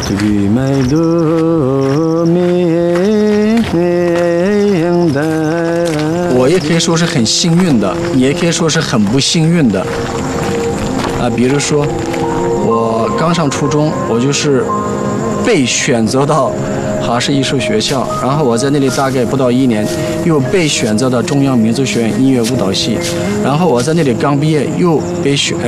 我也可以说是很幸运的，也可以说是很不幸运的。比如说，我刚上初中，我就是被选择到哈市艺术学校，然后我在那里大概不到1年，又被选择到中央民族学院音乐舞蹈系，然后我在那里刚毕业又被